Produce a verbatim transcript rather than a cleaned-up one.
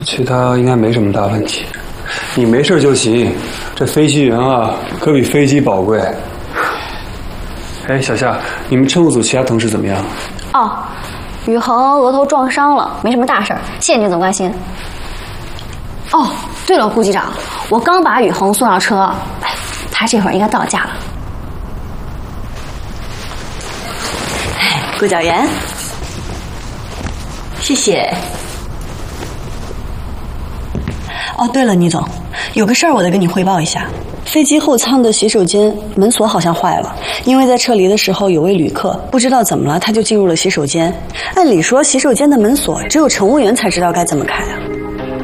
其他应该没什么大问题，你没事就行。这飞行员啊，可比飞机宝贵。哎，小夏，你们乘务组其他同事怎么样？ 哦，宇恒额头撞伤了，没什么大事儿，谢谢宁总关心。哦，对了，顾机长，我刚把宇恒送上车，哎，他这会儿应该到家了。 顾教员，谢谢。哦，对了，倪总，有个事儿我得跟你汇报一下。飞机后舱的洗手间门锁好像坏了，因为在撤离的时候有位旅客不知道怎么了，他就进入了洗手间。按理说洗手间的门锁只有乘务员才知道该怎么开啊。